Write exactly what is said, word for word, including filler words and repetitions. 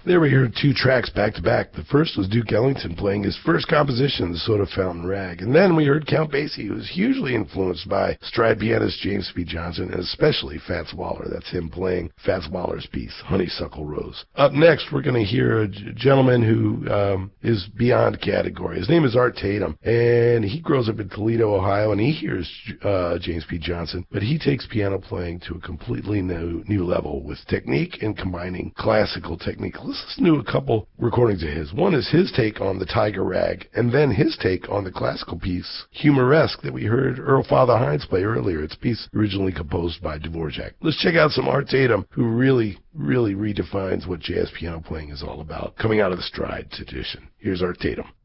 There we heard two tracks back-to-back. The first was Duke Ellington playing his first composition, The Soda Fountain Rag. And then we heard Count Basie, who was hugely influenced by stride pianist James P. Johnson, and especially Fats Waller. That's him playing Fats Waller's piece, Honeysuckle Rose. Up next, we're going to hear a g- gentleman who um, is beyond category. His name is Art Tatum, and he grows up in Toledo, Ohio, and he hears uh, James P. Johnson, but he takes piano playing to a completely new, new level with technique and combining classical technique. Let's listen to a couple recordings of his. One is his take on the Tiger Rag, and then his take on the classical piece, Humoresque, that we heard Earl Father Hines play earlier. It's a piece originally composed by Dvorak. Let's check out some Art Tatum, who really, really redefines what jazz piano playing is all about, coming out of the stride tradition. Here's Art Tatum.